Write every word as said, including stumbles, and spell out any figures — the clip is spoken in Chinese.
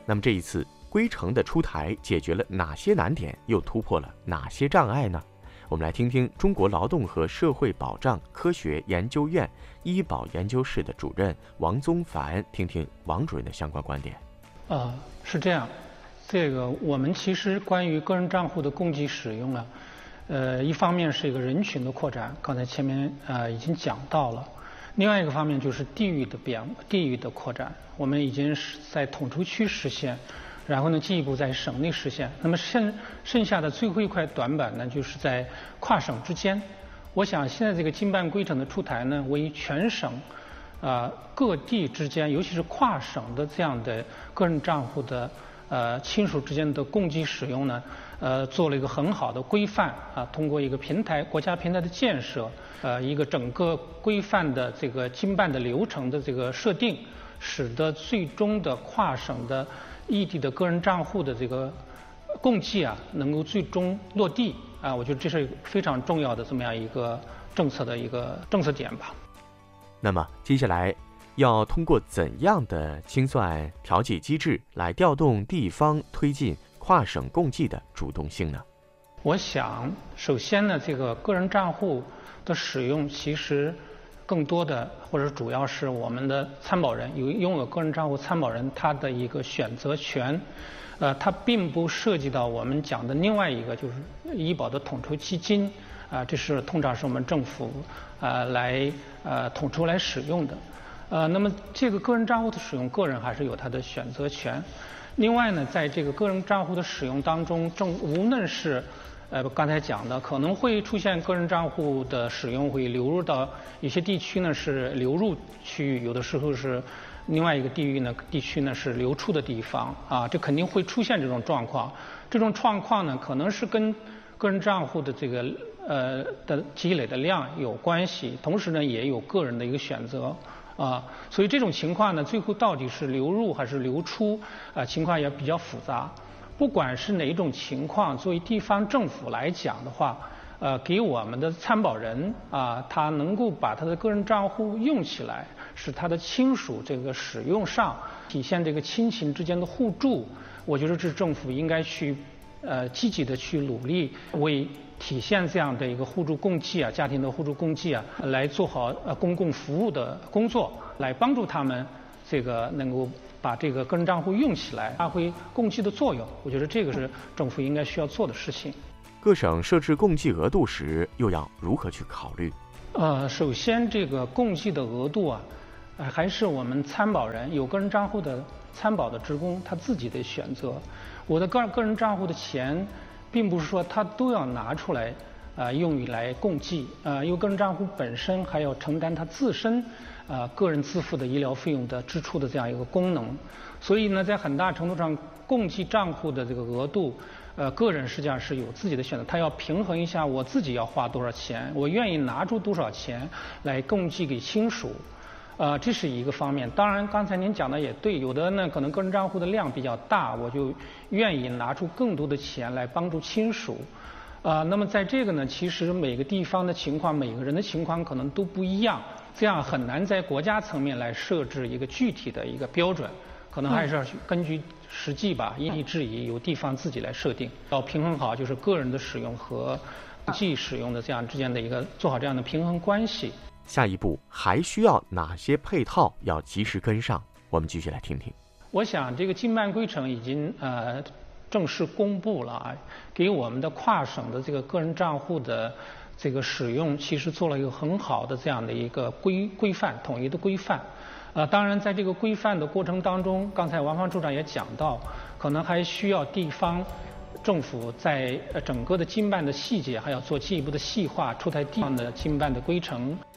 那么这一次规程的出台解决了哪些难点，又突破了哪些障碍呢？我们来听听中国劳动和社会保障科学研究院医保研究室的主任王宗凡，听听王主任的相关观点。 呃，是这样，这个我们其实关于个人账户的共计使用啊，呃，一方面是一个人群的扩展，刚才前面呃已经讲到了；另外一个方面就是地域的变地域的扩展，我们已经是在统筹区实现。然后呢，进一步在省内实现。那么剩剩下的最后一块短板呢，就是在跨省之间。我想现在这个经办规程的出台呢，为全省啊、呃、各地之间，尤其是跨省的这样的个人账户的呃亲属之间的共计使用呢，呃做了一个很好的规范啊。通过一个平台，国家平台的建设，呃一个整个规范的这个经办的流程的这个设定，使得最终的跨省的异地的个人账户的这个共计啊，能够最终落地啊，我觉得这是非常重要的这么样一个政策的一个政策点吧。 那么接下来要通过怎样的清算调节机制来调动地方推进跨省共计的主动性呢？ 我想，首先呢，这个个人账户的使用其实更多的或者主要是我们的参保人有拥有个人账户参保人他的一个选择权，呃，它并不涉及到我们讲的另外一个就是医保的统筹基金啊、呃，这是通常是我们政府啊、呃、来呃统筹来使用的，呃，那么这个个人账户的使用，个人还是有他的选择权。另外呢，在这个个人账户的使用当中，正无论是呃，刚才讲的可能会出现个人账户的使用会流入到有些地区呢是流入区域，有的时候是另外一个地域呢地区呢是流出的地方啊，这肯定会出现这种状况。这种状况呢可能是跟个人账户的这个呃的积累的量有关系，同时呢也有个人的一个选择啊，所以这种情况呢最后到底是流入还是流出啊，情况也比较复杂。不管是哪种情况，作为地方政府来讲的话，呃，给我们的参保人啊，他能够把他的个人账户用起来，使他的亲属这个使用上体现这个亲情之间的互助，我觉得这政府应该去呃积极的去努力，为体现这样的一个互助共济啊，家庭的互助共济啊，来做好呃公共服务的工作，来帮助他们这个能够把这个个人账户用起来，发挥共济的作用。我觉得这个是政府应该需要做的事情。 各省设置共计额度时，又要如何去考虑？ 呃，首先这个共计的额度啊，呃，还是我们参保人有个人账户的参保的职工他自己的选择。我的个个人账户的钱，并不是说他都要拿出来啊、呃、用于来共计，呃，因为个人账户本身还要承担他自身啊、呃、个人自付的医疗费用的支出的这样一个功能，所以呢，在很大程度上，共计账户的这个额度，呃，个人实际上是有自己的选择，他要平衡一下我自己要花多少钱，我愿意拿出多少钱来共计给亲属。呃，这是一个方面。当然，刚才您讲的也对，有的呢可能个人账户的量比较大，我就愿意拿出更多的钱来帮助亲属。啊、呃，那么在这个呢，其实每个地方的情况，每个人的情况可能都不一样，这样很难在国家层面来设置一个具体的一个标准，可能还是要根据实际吧，因地制宜，由地方自己来设定，要平衡好就是个人的使用和共计使用的这样之间的一个做好这样的平衡关系。 下一步还需要哪些配套要及时跟上？我们继续来听听。 我想这个经办规程已经呃正式公布了啊，给我们的跨省的这个个人账户的这个使用，其实做了一个很好的这样的一个规规范，统一的规范。呃，当然在这个规范的过程当中，刚才王方处长也讲到，可能还需要地方政府在整个的经办的细节还要做进一步的细化，出台地方的经办的规程。